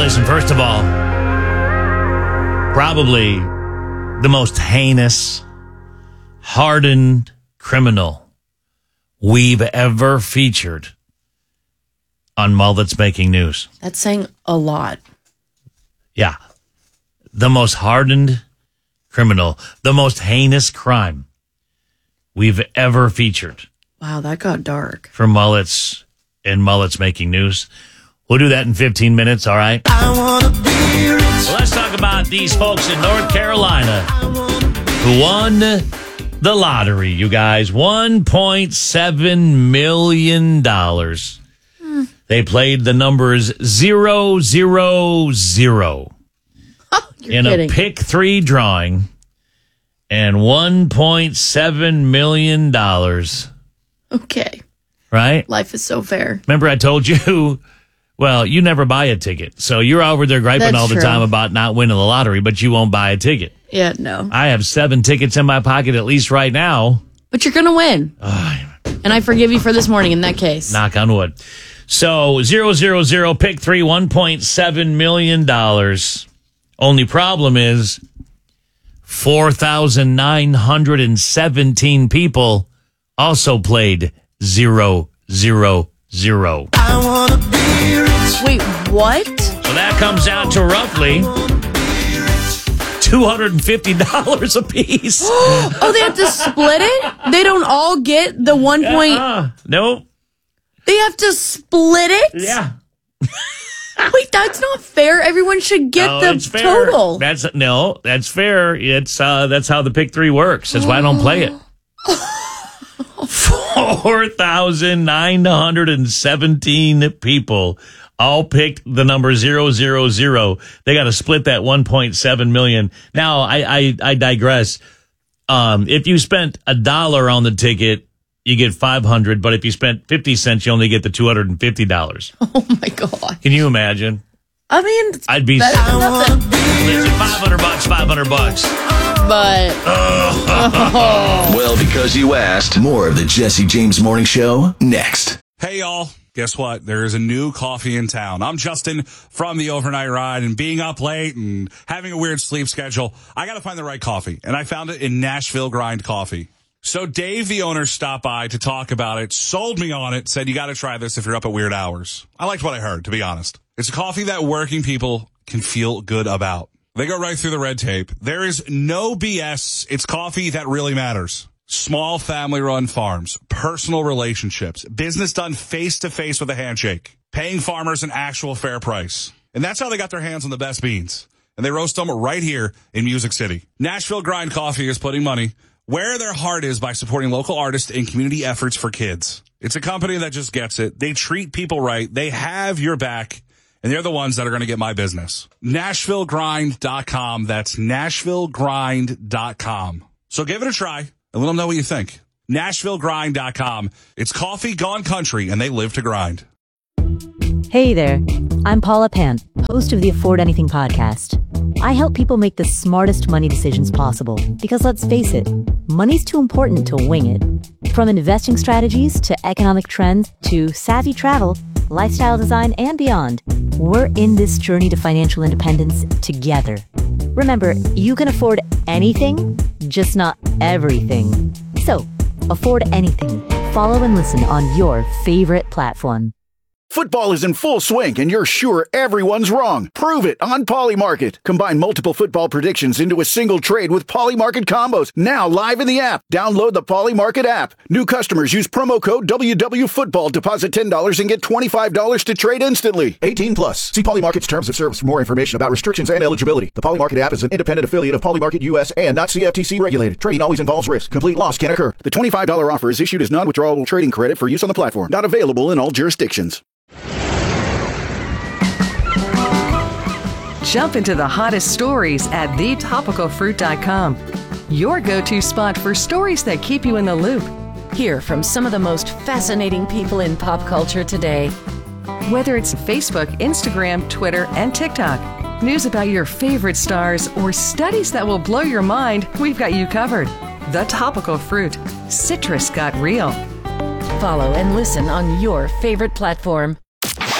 listen, first of all, probably the most heinous, hardened criminal we've ever featured on Mullets Making News. That's saying a lot. Yeah. The most hardened criminal, the most heinous crime we've ever featured. Wow, that got dark. For Mullets and Mullets Making News. We'll do that in 15 minutes, all right? I wanna be rich. Well, let's talk about these folks in North Carolina who won the lottery, you guys. $1.7 million. They played the numbers 000 in kidding. a pick 3 drawing and $1.7 million. Okay. Right? Life is so fair. Remember I told you, well, you never buy a ticket. So you're over there griping That's all the true. time about not winning the lottery, but you won't buy a ticket. Yeah, no. I have 7 tickets in my pocket at least right now. But you're going to win. And I forgive you for this morning in that case. Knock on wood. So 000 pick 3, $1.7 million. Only problem is 4,917 people also played 000. I wanna be rich. Wait, what? So that comes out to roughly $250 a piece. Oh, they have to split it? They don't all get the 1 point. Nope. They have to split it? Yeah. Wait, that's not fair. Everyone should get the it's fair. total. That's fair. It's that's how the pick 3 works. That's why I don't play it. 4,917 people all picked the number 000. They got to split that 1.7 million. Now, I digress. If you spent $1 on the ticket, you get 500, but if you spent 50 cents, you only get the $250. Oh my God. Can you imagine? I mean, I'd be better than nothing. Listen, $500. But Well, because you asked, more of the Jesse James Morning Show next. Hey, y'all. Guess what? There is a new coffee in town. I'm Justin from the Overnight Ride, and being up late and having a weird sleep schedule, I got to find the right coffee, and I found it in Nashville Grind Coffee. So Dave, the owner, stopped by to talk about it, sold me on it, said you got to try this if you're up at weird hours. I liked what I heard, to be honest. It's a coffee that working people can feel good about. They go right through the red tape. There is no BS. It's coffee that really matters. Small family-run farms, personal relationships, business done face-to-face with a handshake, paying farmers an actual fair price. And that's how they got their hands on the best beans. And they roast them right here in Music City. Nashville Grind Coffee is putting money where their heart is by supporting local artists and community efforts for kids. It's a company that just gets it. They treat people right. They have your back. And they're the ones that are going to get my business. NashvilleGrind.com. That's NashvilleGrind.com. So give it a try and let them know what you think. NashvilleGrind.com. It's coffee gone country, and they live to grind. Hey there. I'm Paula Pant, host of the Afford Anything podcast. I help people make the smartest money decisions possible because, let's face it, money's too important to wing it. From investing strategies to economic trends to savvy travel, lifestyle design, and beyond, we're in this journey to financial independence together. Remember, you can afford anything, just not everything. So, afford anything. Follow and listen on your favorite platform. Football is in full swing, and you're sure everyone's wrong. Prove it on Polymarket. Combine multiple football predictions into a single trade with Polymarket combos. Now live in the app. Download the Polymarket app. New customers use promo code WWFootball. Deposit $10 and get $25 to trade instantly. 18 plus. See Polymarket's terms of service for more information about restrictions and eligibility. The Polymarket app is an independent affiliate of Polymarket US and not CFTC regulated. Trading always involves risk. Complete loss can occur. The $25 offer is issued as non-withdrawable trading credit for use on the platform. Not available in all jurisdictions. Jump into the hottest stories at thetopicalfruit.com. Your go-to spot for stories that keep you in the loop. Hear from some of the most fascinating people in pop culture today. Whether it's Facebook, Instagram, Twitter, and TikTok, news about your favorite stars, or studies that will blow your mind, we've got you covered. The Topical Fruit. Citrus got real. Follow and listen on your favorite platform.